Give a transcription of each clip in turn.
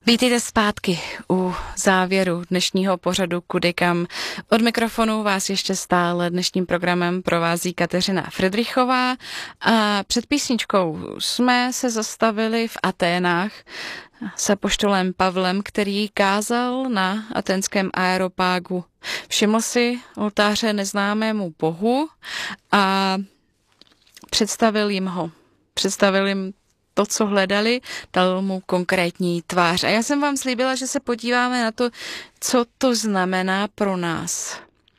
Vítejte zpátky u závěru dnešního pořadu Kudy kam. Od mikrofonu vás ještě stále dnešním programem provází Kateřina Fridrichová a před písničkou jsme se zastavili v Aténách s apoštolem Pavlem, který kázal na aténském aeropágu. Všiml si oltáře neznámému bohu a představil jim to, co hledali, dal mu konkrétní tvář. A já jsem vám slíbila, že se podíváme na to, co to znamená pro nás.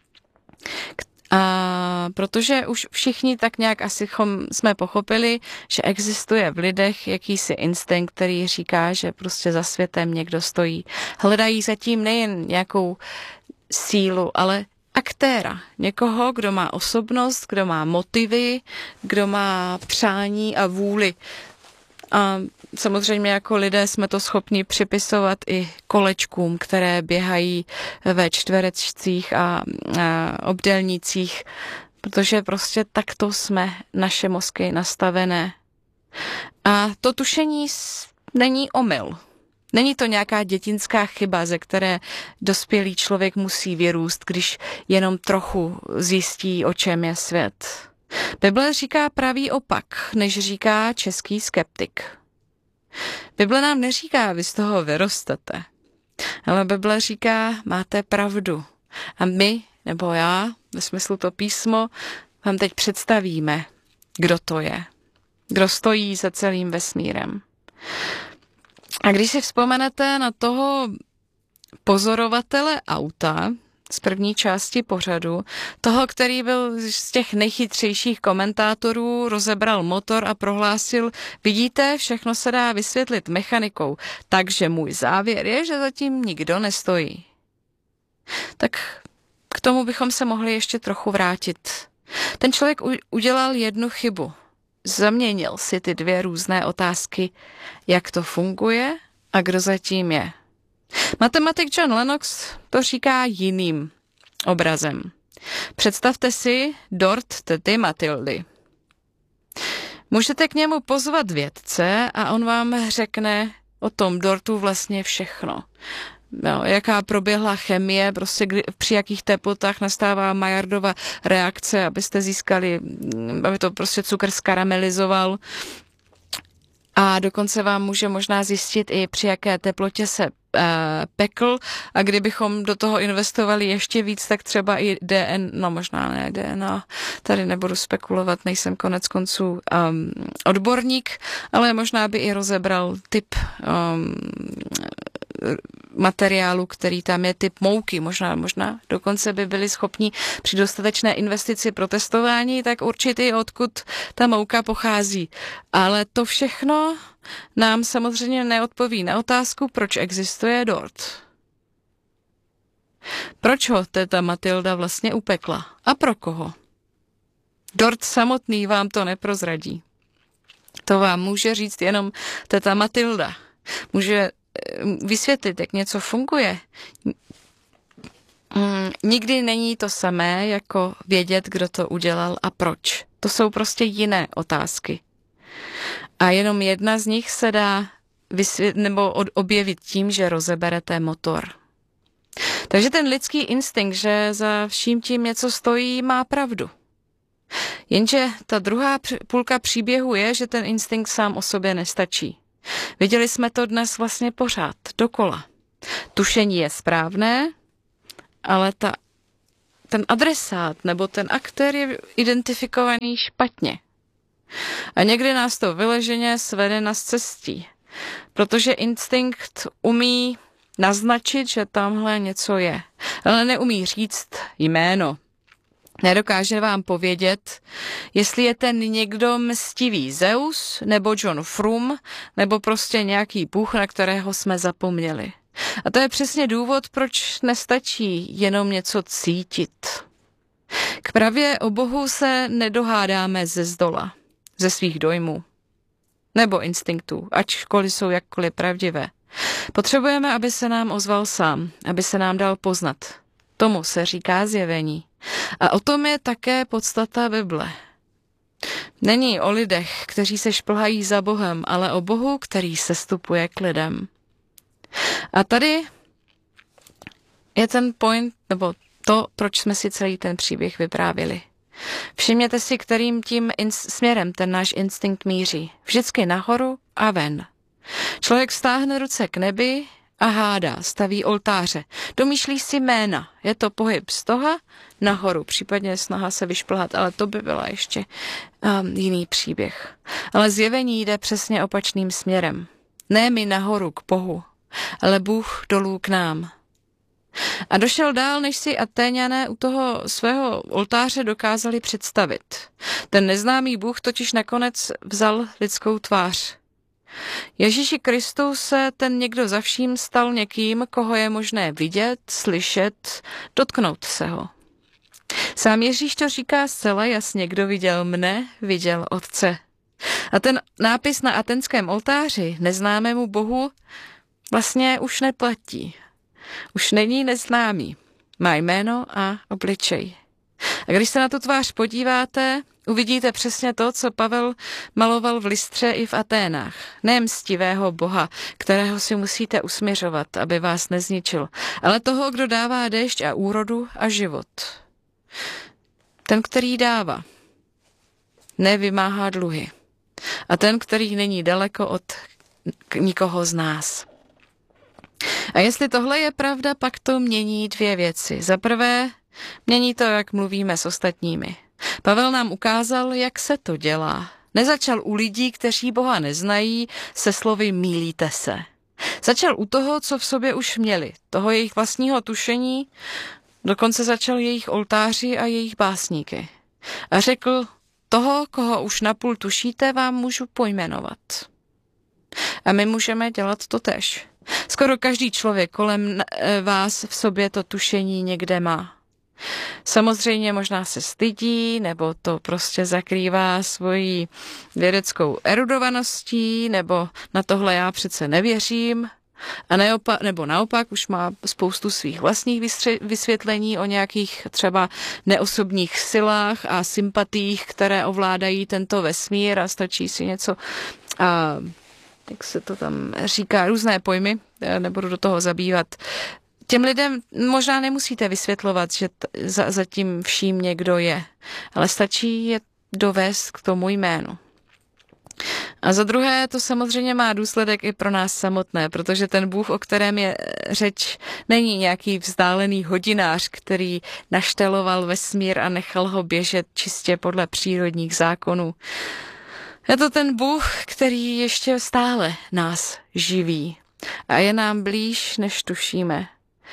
A protože už všichni tak nějak asi jsme pochopili, že existuje v lidech jakýsi instinkt, který říká, že prostě za světem někdo stojí. Hledají zatím nejen nějakou sílu, ale aktéra. Někoho, kdo má osobnost, kdo má motivy, kdo má přání a vůli. A samozřejmě jako lidé jsme to schopni připisovat i kolečkům, které běhají ve čtverečcích a obdélnících, protože prostě takto jsme naše mozky nastavené. A to tušení není omyl. Není to nějaká dětinská chyba, ze které dospělý člověk musí vyrůst, když jenom trochu zjistí, o čem je svět. Bible říká pravý opak, než říká český skeptik. Bible nám neříká, vy z toho vyrostete, ale Bible říká, máte pravdu. A my, nebo já, ve smyslu to písmo, vám teď představíme, kdo to je. Kdo stojí za celým vesmírem. A když si vzpomenete na toho pozorovatele auta, z první části pořadu, toho, který byl z těch nejchytřejších komentátorů, rozebral motor a prohlásil, vidíte, všechno se dá vysvětlit mechanikou, takže můj závěr je, že zatím nikdo nestojí. Tak k tomu bychom se mohli ještě trochu vrátit. Ten člověk udělal jednu chybu. Zaměnil si ty dvě různé otázky, jak to funguje a kdo zatím je. Matematik John Lennox to říká jiným obrazem. Představte si Dort tety Matildy. Můžete k němu pozvat vědce a on vám řekne o tom dortu vlastně všechno. No, jaká proběhla chemie, prostě při jakých teplotách nastává Maillardova reakce, abyste získali, aby to prostě cukr skaramelizoval. A dokonce vám může možná zjistit i při jaké teplotě se pekl a kdybychom do toho investovali ještě víc, tak třeba i no možná ne DNA, tady nebudu spekulovat, nejsem konec konců odborník, ale možná by i rozebral typ materiálu, který tam je, typ mouky, možná dokonce by byli schopni při dostatečné investici pro testování, tak určitě odkud ta mouka pochází. Ale to všechno nám samozřejmě neodpoví na otázku, proč existuje dort. Proč ho teta Matilda vlastně upekla? A pro koho? Dort samotný vám to neprozradí. To vám může říct jenom teta Matilda. Může vysvětlit, jak něco funguje. Nikdy není to samé, jako vědět, kdo to udělal a proč. To jsou prostě jiné otázky. A jenom jedna z nich se dá objevit tím, že rozeberete motor. Takže ten lidský instinkt, že za vším tím něco stojí, má pravdu. Jenže ta druhá půlka příběhu je, že ten instinkt sám o sobě nestačí. Viděli jsme to dnes vlastně pořád, dokola. Tušení je správné, ale ten adresát nebo ten aktér je identifikovaný špatně. A někdy nás to vyloženě svede na cestí, protože instinkt umí naznačit, že tamhle něco je, ale neumí říct jméno. Nedokáže vám povědět, jestli je ten někdo mstivý Zeus, nebo John Frum, nebo prostě nějaký bůh, na kterého jsme zapomněli. A to je přesně důvod, proč nestačí jenom něco cítit. K pravě o Bohu se nedohádáme ze zdola, ze svých dojmů nebo instinktů, ačkoliv jsou jakkoliv pravdivé. Potřebujeme, aby se nám ozval sám, aby se nám dal poznat. Tomu se říká zjevení. A o tom je také podstata Bible. Není o lidech, kteří se šplhají za Bohem, ale o Bohu, který sestupuje k lidem. A tady je ten point, nebo to, proč jsme si celý ten příběh vyprávěli. Všimněte si, kterým tím směrem ten náš instinkt míří. Vždycky nahoru a ven. Člověk stáhne ruce k nebi a hádá, staví oltáře. Domýšlí si jména. Je to pohyb z toho nahoru, případně snaha se vyšplhat, ale to by byla ještě jiný příběh. Ale zjevení jde přesně opačným směrem. Ne my nahoru k Bohu, ale Bůh dolů k nám. A došel dál, než si Atéňané u toho svého oltáře dokázali představit. Ten neznámý Bůh totiž nakonec vzal lidskou tvář. Ježíši Kristu se ten někdo za vším stal někým, koho je možné vidět, slyšet, dotknout se ho. Sám Ježíš to říká zcela jasně, kdo viděl mne, viděl Otce. A ten nápis na atenském oltáři neznámému Bohu vlastně už neplatí. Už není neznámý. Má jméno a obličej. A když se na tu tvář podíváte, uvidíte přesně to, co Pavel maloval v Lystře i v Aténách. Ne mstivého Boha, kterého si musíte usměřovat, aby vás nezničil, ale toho, kdo dává déšť a úrodu a život. Ten, který dává, nevymáhá dluhy. A ten, který není daleko od nikoho z nás. A jestli tohle je pravda, pak to mění dvě věci. Za prvé, mění to, jak mluvíme s ostatními. Pavel nám ukázal, jak se to dělá. Nezačal u lidí, kteří Boha neznají, se slovy mýlíte se. Začal u toho, co v sobě už měli, toho jejich vlastního tušení, dokonce začal jejich oltáři a jejich básníky. A řekl, toho, koho už napůl tušíte, vám můžu pojmenovat. A my můžeme dělat to též. Skoro každý člověk kolem vás v sobě to tušení někde má. Samozřejmě možná se stydí, nebo to prostě zakrývá svojí vědeckou erudovaností, nebo na tohle já přece nevěřím. A nebo naopak už má spoustu svých vlastních vysvětlení o nějakých třeba neosobních silách a sympatiích, které ovládají tento vesmír a stačí si něco jak se to tam říká, různé pojmy, nebudu do toho zabývat. Těm lidem možná nemusíte vysvětlovat, že za tím vším někdo je, ale stačí je dovést k tomu jménu. A za druhé to samozřejmě má důsledek i pro nás samotné, protože ten Bůh, o kterém je řeč, není nějaký vzdálený hodinář, který našteloval vesmír a nechal ho běžet čistě podle přírodních zákonů. Je to ten Bůh, který ještě stále nás živí a je nám blíž, než tušíme.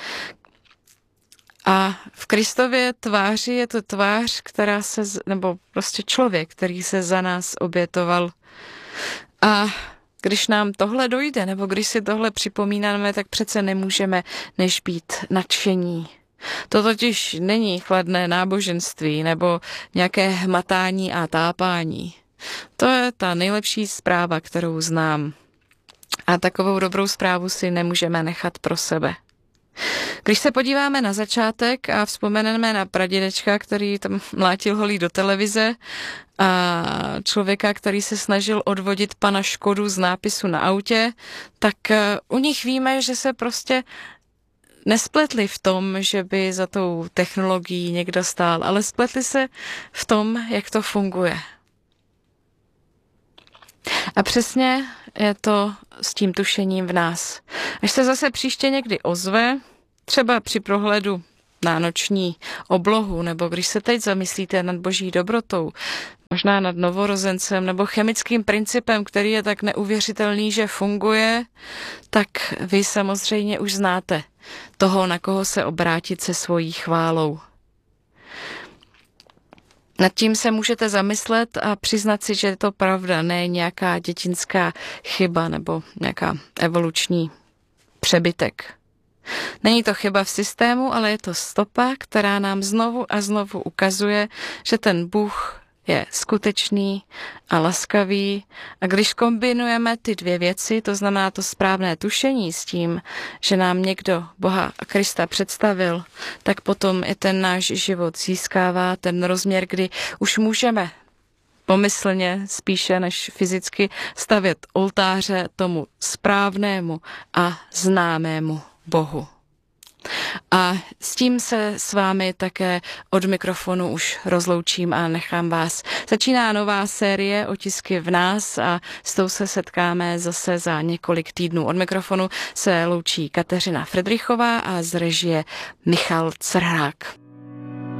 A v Kristově tváři je to tvář, nebo prostě člověk, který se za nás obětoval. A když nám tohle dojde, nebo když si tohle připomínáme, tak přece nemůžeme než být nadšení. To totiž není chladné náboženství nebo nějaké hmatání a tápání. To je ta nejlepší zpráva, kterou znám. A takovou dobrou zprávu si nemůžeme nechat pro sebe. Když se podíváme na začátek a vzpomeneme na pradědečka, který tam mlátil holí do televize a člověka, který se snažil odvodit pana Škodu z nápisu na autě, tak u nich víme, že se prostě nespletli v tom, že by za tou technologií někdo stál, ale spletli se v tom, jak to funguje. A přesně je to s tím tušením v nás. Až se zase příště někdy ozve, třeba při prohledu na noční oblohu, nebo když se teď zamyslíte nad boží dobrotou, možná nad novorozencem, nebo chemickým principem, který je tak neuvěřitelný, že funguje, tak vy samozřejmě už znáte toho, na koho se obrátit se svojí chválou. Nad tím se můžete zamyslet a přiznat si, že je to pravda, ne nějaká dětinská chyba nebo nějaká evoluční přebytek. Není to chyba v systému, ale je to stopa, která nám znovu a znovu ukazuje, že ten Bůh je skutečný a laskavý. A když kombinujeme ty dvě věci, to znamená to správné tušení s tím, že nám někdo Boha a Krista představil, tak potom i ten náš život získává ten rozměr, kdy už můžeme pomyslně spíše než fyzicky stavět oltáře tomu správnému a známému Bohu. A s tím se s vámi také od mikrofonu už rozloučím a nechám vás. Začíná nová série Otisky v nás a s tou se setkáme zase za několik týdnů. Od mikrofonu se loučí Kateřina Fridrichová a z režie Michal Crhák.